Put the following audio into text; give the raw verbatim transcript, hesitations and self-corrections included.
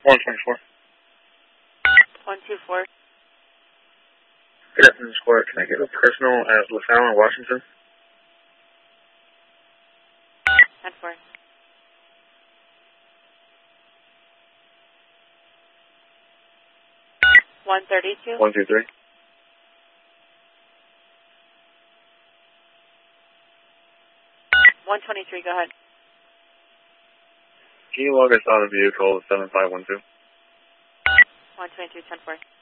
one twenty-four. one two four. Good afternoon, Square. Can I get a personal at LaSalle in Washington? ten four. one thirty-two. one two three. one twenty-three, go ahead. Can you log us out of the vehicle seven five one two? one twenty-two, ten four.